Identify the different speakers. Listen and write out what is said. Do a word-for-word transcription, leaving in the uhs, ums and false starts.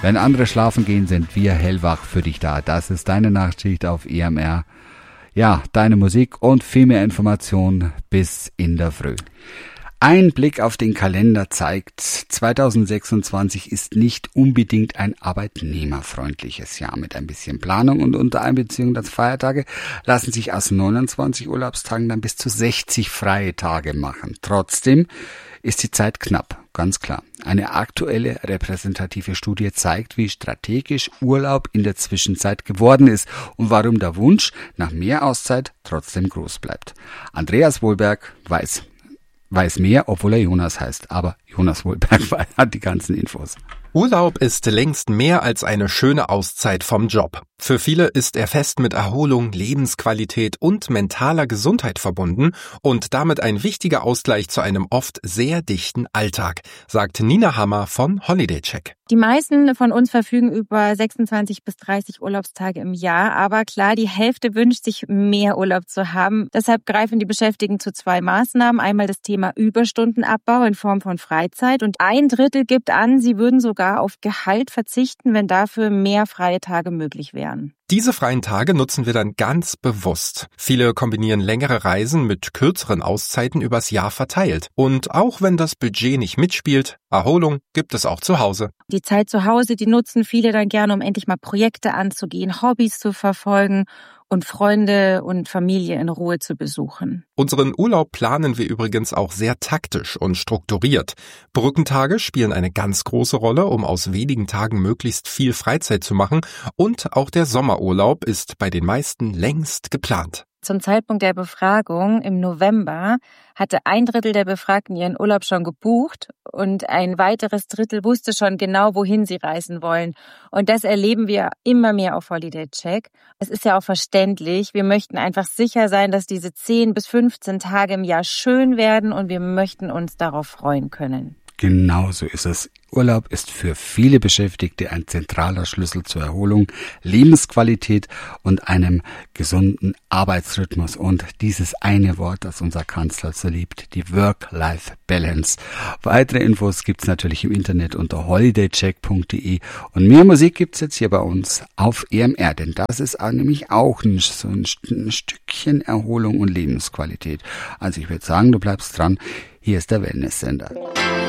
Speaker 1: Wenn andere schlafen gehen, sind wir hellwach für dich da. Das ist deine Nachtschicht auf E M R. Ja, deine Musik und viel mehr Informationen bis in der Früh. Ein Blick auf den Kalender zeigt, zweitausendsechsundzwanzig ist nicht unbedingt ein arbeitnehmerfreundliches Jahr. Mit ein bisschen Planung und Untereinbeziehung der Feiertage lassen sich aus neunundzwanzig Urlaubstagen dann bis zu sechzig freie Tage machen. Trotzdem ist die Zeit knapp, ganz klar. Eine aktuelle repräsentative Studie zeigt, wie strategisch Urlaub in der Zwischenzeit geworden ist und warum der Wunsch nach mehr Auszeit trotzdem groß bleibt. Andreas Wohlberg weiß weiß mehr, obwohl er Jonas heißt. Aber Jonas Wohlberg hat die ganzen Infos.
Speaker 2: Urlaub ist längst mehr als eine schöne Auszeit vom Job. Für viele ist er fest mit Erholung, Lebensqualität und mentaler Gesundheit verbunden und damit ein wichtiger Ausgleich zu einem oft sehr dichten Alltag, sagt Nina Hammer von Holiday Check.
Speaker 3: Die meisten von uns verfügen über sechsundzwanzig bis dreißig Urlaubstage im Jahr, aber klar, die Hälfte wünscht sich mehr Urlaub zu haben. Deshalb greifen die Beschäftigten zu zwei Maßnahmen. Einmal das Thema Überstundenabbau in Form von Freizeit und ein Drittel gibt an, sie würden sogar auf Gehalt verzichten, wenn dafür mehr freie Tage möglich wären.
Speaker 2: Diese freien Tage nutzen wir dann ganz bewusst. Viele kombinieren längere Reisen mit kürzeren Auszeiten übers Jahr verteilt. Und auch wenn das Budget nicht mitspielt, Erholung gibt es auch zu Hause.
Speaker 3: Die Zeit zu Hause, die nutzen viele dann gerne, um endlich mal Projekte anzugehen, Hobbys zu verfolgen und Freunde und Familie in Ruhe zu besuchen.
Speaker 2: Unseren Urlaub planen wir übrigens auch sehr taktisch und strukturiert. Brückentage spielen eine ganz große Rolle, um aus wenigen Tagen möglichst viel Freizeit zu machen. Und auch der Sommerurlaub ist bei den meisten längst geplant.
Speaker 3: Zum Zeitpunkt der Befragung im November hatte ein Drittel der Befragten ihren Urlaub schon gebucht und ein weiteres Drittel wusste schon genau, wohin sie reisen wollen. Und das erleben wir immer mehr auf Holiday Check. Es ist ja auch verständlich. Wir möchten einfach sicher sein, dass diese zehn bis fünfzehn Tage im Jahr schön werden und wir möchten uns darauf freuen können.
Speaker 1: Genau so ist es. Urlaub ist für viele Beschäftigte ein zentraler Schlüssel zur Erholung, Lebensqualität und einem gesunden Arbeitsrhythmus. Und dieses eine Wort, das unser Kanzler so liebt, die Work-Life-Balance. Weitere Infos gibt's natürlich im Internet unter holidaycheck punkt de. Und mehr Musik gibt's jetzt hier bei uns auf E M R, denn das ist nämlich auch ein, so ein, ein Stückchen Erholung und Lebensqualität. Also ich würde sagen, du bleibst dran. Hier ist der Wellness-Sender.